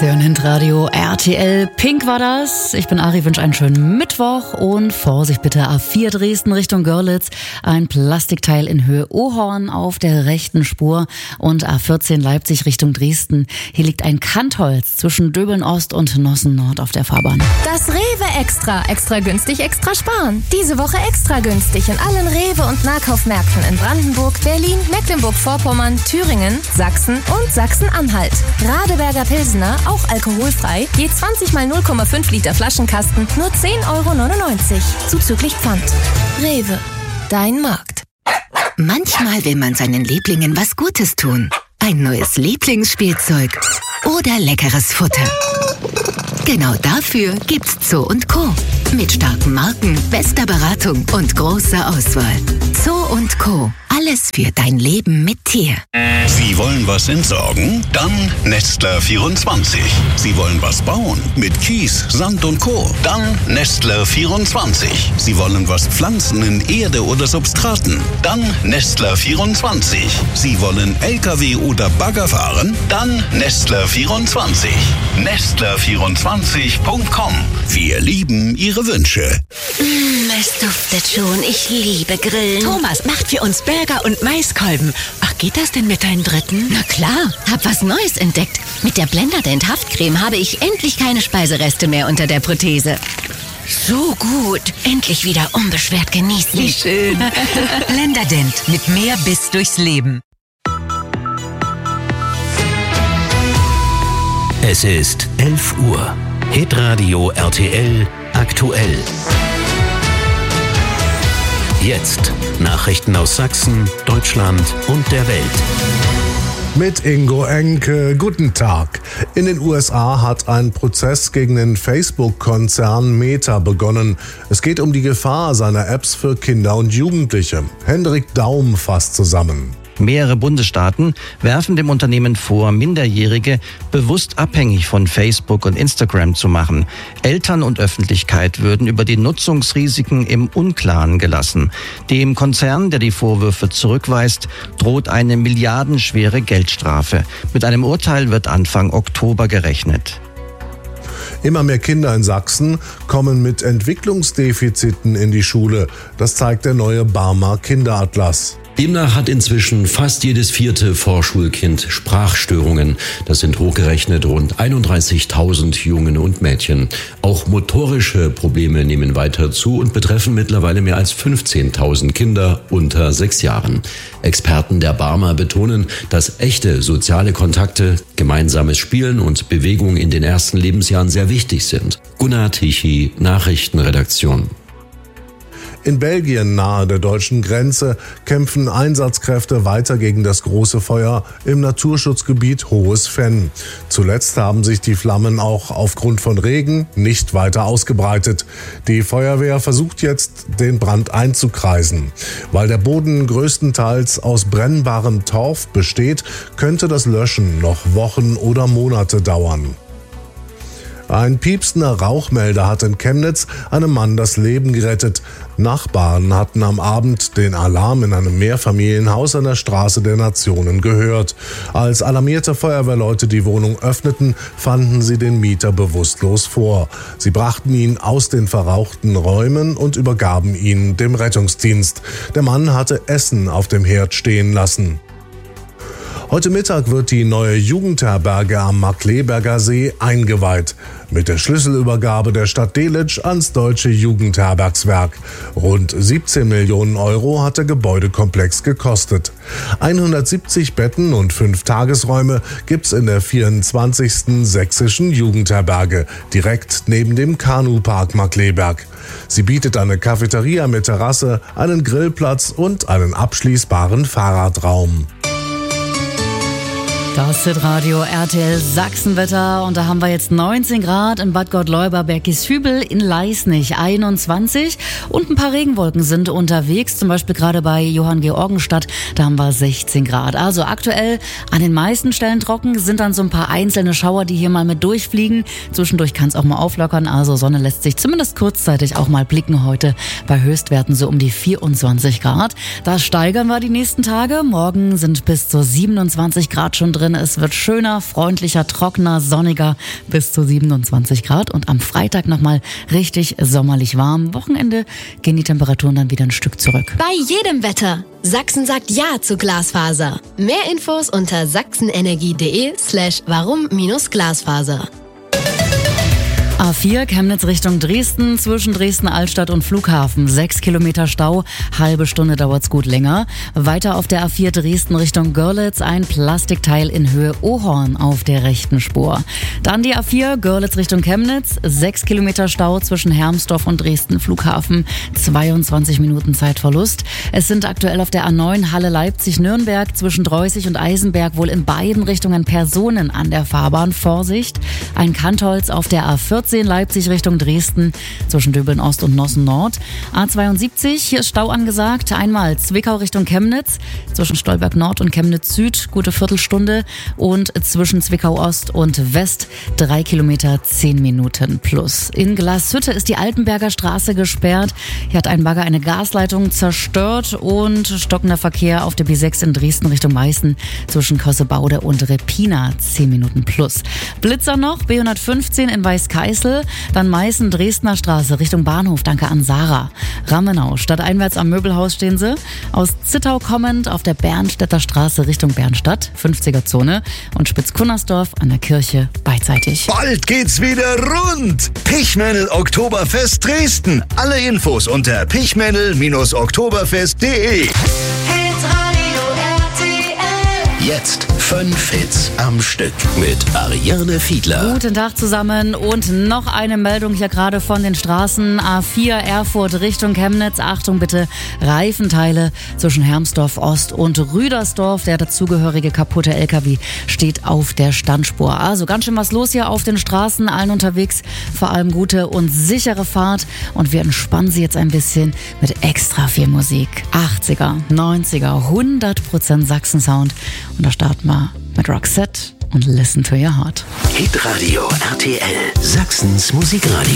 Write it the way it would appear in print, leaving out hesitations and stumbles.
Sie hören Hintradio RTL. Pink war das. Ich bin Ari, wünsche einen schönen Mittwoch und Vorsicht bitte. A4 Dresden Richtung Görlitz. Ein Plastikteil in Höhe Ohorn auf der rechten Spur und A14 Leipzig Richtung Dresden. Hier liegt ein Kantholz zwischen Döbeln Ost und Nossen Nord auf der Fahrbahn. Das Rewe Extra. Extra günstig, extra sparen. Diese Woche extra günstig in allen Rewe- und Nahkaufmärkten in Brandenburg, Berlin, Mecklenburg-Vorpommern, Thüringen, Sachsen und Sachsen-Anhalt. Radeberger Pilsener, auch alkoholfrei, je 20 mal 0,5 Liter Flaschenkasten, nur 10,99 €, zuzüglich Pfand. Rewe, dein Markt. Manchmal will man seinen Lieblingen was Gutes tun. Ein neues Lieblingsspielzeug oder leckeres Futter. Genau dafür gibt's Zoo & Co. Mit starken Marken, bester Beratung und großer Auswahl. Zoo & Co. Alles für dein Leben mit Tier. Sie wollen was entsorgen? Dann Nestler 24. Sie wollen was bauen? Mit Kies, Sand und Co. Dann Nestler 24. Sie wollen was pflanzen in Erde oder Substraten? Dann Nestler 24. Sie wollen LKW oder Bagger fahren? Dann Nestler 24. Nestler24.com. Wir lieben Ihre Wünsche. Es duftet schon. Ich liebe Grillen. Thomas macht für uns Burger und Maiskolben. Ach, geht das denn mit deinen Dritten? Na klar, hab was Neues entdeckt. Mit der Blenderdent Haftcreme habe ich endlich keine Speisereste mehr unter der Prothese. So gut. Endlich wieder unbeschwert genießen. Wie schön. Blenderdent mit mehr Biss durchs Leben. Es ist 11 Uhr. Hitradio RTL aktuell. Jetzt Nachrichten aus Sachsen, Deutschland und der Welt. Mit Ingo Enke, guten Tag. In den USA hat ein Prozess gegen den Facebook-Konzern Meta begonnen. Es geht um die Gefahr seiner Apps für Kinder und Jugendliche. Hendrik Daum fasst zusammen. Mehrere Bundesstaaten werfen dem Unternehmen vor, Minderjährige bewusst abhängig von Facebook und Instagram zu machen. Eltern und Öffentlichkeit würden über die Nutzungsrisiken im Unklaren gelassen. Dem Konzern, der die Vorwürfe zurückweist, droht eine milliardenschwere Geldstrafe. Mit einem Urteil wird Anfang Oktober gerechnet. Immer mehr Kinder in Sachsen kommen mit Entwicklungsdefiziten in die Schule. Das zeigt der neue Barmer Kinderatlas. Demnach hat inzwischen fast jedes 4. Vorschulkind Sprachstörungen. Das sind hochgerechnet rund 31.000 Jungen und Mädchen. Auch motorische Probleme nehmen weiter zu und betreffen mittlerweile mehr als 15.000 Kinder unter 6 Jahren. Experten der Barmer betonen, dass echte soziale Kontakte, gemeinsames Spielen und Bewegung in den ersten Lebensjahren sehr wichtig sind. Gunnar Tichy, Nachrichtenredaktion. In Belgien nahe der deutschen Grenze kämpfen Einsatzkräfte weiter gegen das große Feuer im Naturschutzgebiet Hohes Venn. Zuletzt haben sich die Flammen auch aufgrund von Regen nicht weiter ausgebreitet. Die Feuerwehr versucht jetzt, den Brand einzukreisen. Weil der Boden größtenteils aus brennbarem Torf besteht, könnte das Löschen noch Wochen oder Monate dauern. Ein piepsender Rauchmelder hat in Chemnitz einem Mann das Leben gerettet. Nachbarn hatten am Abend den Alarm in einem Mehrfamilienhaus an der Straße der Nationen gehört. Als alarmierte Feuerwehrleute die Wohnung öffneten, fanden sie den Mieter bewusstlos vor. Sie brachten ihn aus den verrauchten Räumen und übergaben ihn dem Rettungsdienst. Der Mann hatte Essen auf dem Herd stehen lassen. Heute Mittag wird die neue Jugendherberge am Markkleeberger See eingeweiht. Mit der Schlüsselübergabe der Stadt Delitzsch ans Deutsche Jugendherbergswerk. Rund 17 Millionen € hat der Gebäudekomplex gekostet. 170 Betten und 5 Tagesräume gibt's in der 24. sächsischen Jugendherberge, direkt neben dem Kanupark Markkleeberg. Sie bietet eine Cafeteria mit Terrasse, einen Grillplatz und einen abschließbaren Fahrradraum. Das ist Radio RTL Sachsenwetter und da haben wir jetzt 19 Grad in Bad Gottleuba, Bergisch-Hübel, in Leisnig 21 und ein paar Regenwolken sind unterwegs, zum Beispiel gerade bei Johann Georgenstadt, da haben wir 16 Grad. Also aktuell an den meisten Stellen trocken, sind dann so ein paar einzelne Schauer, die hier mal mit durchfliegen. Zwischendurch kann es auch mal auflockern, also Sonne lässt sich zumindest kurzzeitig auch mal blicken heute bei Höchstwerten so um die 24 Grad. Das steigern wir die nächsten Tage. Morgen sind bis zu 27 Grad schon drin. zwischendrin. Es wird schöner, freundlicher, trockener, sonniger bis zu 27 Grad. Und am Freitag nochmal richtig sommerlich warm. Wochenende gehen die Temperaturen dann wieder ein Stück zurück. Bei jedem Wetter. Sachsen sagt Ja zu Glasfaser. Mehr Infos unter sachsenenergie.de/warum-Glasfaser. A4 Chemnitz Richtung Dresden, zwischen Dresden Altstadt und Flughafen. 6 Kilometer Stau, halbe Stunde dauert's gut länger. Weiter auf der A4 Dresden Richtung Görlitz, ein Plastikteil in Höhe Ohorn auf der rechten Spur. Dann die A4 Görlitz Richtung Chemnitz, 6 Kilometer Stau zwischen Hermsdorf und Dresden Flughafen, 22 Minuten Zeitverlust. Es sind aktuell auf der A9 Halle Leipzig-Nürnberg zwischen Dreußig und Eisenberg wohl in beiden Richtungen Personen an der Fahrbahn. Vorsicht! Ein Kantholz auf der A14 Leipzig Richtung Dresden zwischen Döbeln Ost und Nossen Nord. A72, hier ist Stau angesagt. Einmal Zwickau Richtung Chemnitz zwischen Stolberg Nord und Chemnitz Süd, gute Viertelstunde. Und zwischen Zwickau Ost und West 3 Kilometer, 10 Minuten plus. In Glashütte ist die Altenberger Straße gesperrt. Hier hat ein Bagger eine Gasleitung zerstört und stockender Verkehr auf der B6 in Dresden Richtung Meißen zwischen Kossebaude und Repina 10 Minuten plus. Blitzer noch, B115 in Weißkeißel. Dann Meißen, Dresdner Straße Richtung Bahnhof, danke an Sarah. Rammenau, stadteinwärts am Möbelhaus stehen sie. Aus Zittau kommend auf der Bernstädter Straße Richtung Bernstadt, 50er-Zone. Und Spitzkunnersdorf an der Kirche beidseitig. Bald geht's wieder rund! Pichmännel Oktoberfest Dresden. Alle Infos unter pichmännel-oktoberfest.de. Jetzt 5 Hits am Stück mit Ariane Fiedler. Guten Tag zusammen und noch eine Meldung hier gerade von den Straßen. A4 Erfurt Richtung Chemnitz. Achtung bitte, Reifenteile zwischen Hermsdorf Ost und Rüdersdorf. Der dazugehörige kaputte LKW steht auf der Standspur. Also ganz schön was los hier auf den Straßen. Allen unterwegs vor allem gute und sichere Fahrt. Und wir entspannen Sie jetzt ein bisschen mit extra viel Musik. 80er, 90er, 100% Sachsen-Sound. Und da starten wir mit Roxette und Listen to Your Heart. Hitradio RTL, Sachsens Musikradio.